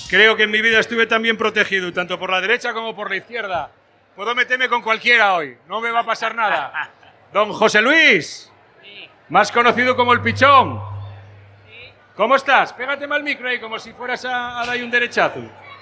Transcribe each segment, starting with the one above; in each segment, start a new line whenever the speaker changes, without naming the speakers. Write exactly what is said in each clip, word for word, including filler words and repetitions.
Creo que en mi vida estuve tan bien protegido, tanto por la derecha como por la izquierda. Puedo meterme con cualquiera hoy, no me va a pasar nada. Don José Luis,
Sí,
más conocido como el Pichón.
sí.
¿Cómo estás? Pégate mal el micro ahí, como si fueras a, a dar un derechazo.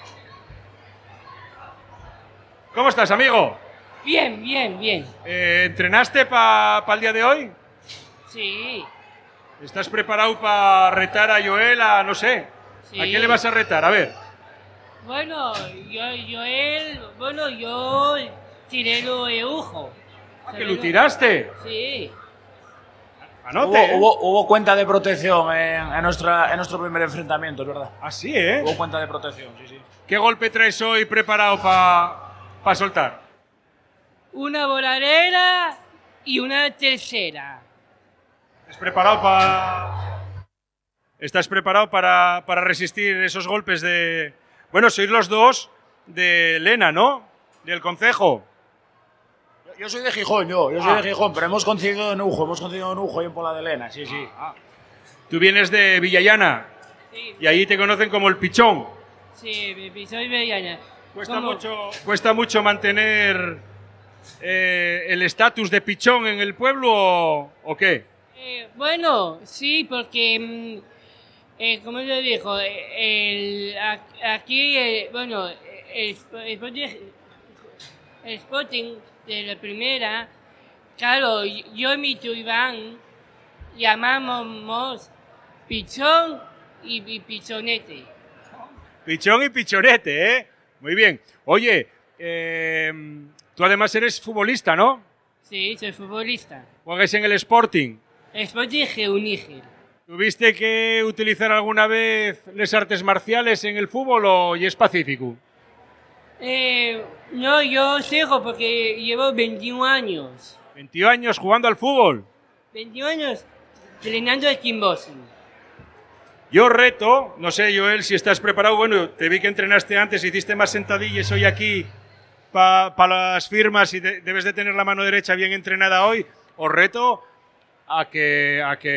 ¿Cómo estás, amigo?
Bien, bien, bien.
Eh, ¿Entrenaste para pa el día de hoy?
Sí,
¿Estás preparado para retar a Joel a, no sé,
sí.
¿a quién le vas a retar? A ver.
Bueno, yo, yo él, bueno, yo tiré lo de Ujo.
¿A que lo tiraste?
Sí.
Anote,
Hubo,
¿eh?
hubo, hubo cuenta de protección en, en, nuestra, en nuestro primer enfrentamiento, es verdad.
Así, ¿eh?
Hubo cuenta de protección, sí, sí.
¿Qué golpe traes hoy preparado para pa soltar?
Una voladera y una tercera.
¿Estás preparado para... ¿Estás preparado para, para resistir esos golpes de... Bueno, sois los dos de Lena, ¿no? Del concejo.
Yo, yo soy de Gijón, yo, yo soy
Ah.
de Gijón, pero hemos coincidido en Ujo, hemos coincidido en Ujo y en Pola de Lena, sí, sí.
Tú vienes de Villallana
Sí,
y allí te conocen como el Pichón.
sí, soy Bellana.
Cuesta
¿Cómo?
mucho, cuesta mucho mantener eh, el estatus de Pichón en el pueblo o, o qué?
Eh, bueno, sí, porque, mm, eh, como yo dijo, eh, el, a- aquí, eh, bueno, el, el Sporting, el Sporting de la primera, claro, yo y mi tío Iván llamamos Pichón y, y Pichonete.
Pichón y Pichonete, ¿eh? Muy bien. Oye, eh, tú además eres futbolista, ¿no?
Sí, soy futbolista.
Juegas en el Sporting.
El Sporting Geunígel.
¿Tuviste que utilizar alguna vez las artes marciales en el fútbol o y es pacífico?
Eh, no, yo sigo porque llevo veintiún años.
veintiún años jugando al fútbol.
veintiún años entrenando el kickboxing.
Yo reto, no sé, Joel, si estás preparado. Bueno, te vi que entrenaste antes, hiciste más sentadillas hoy aquí para pa las firmas y de, debes de tener la mano derecha bien entrenada hoy. Os reto a que, a que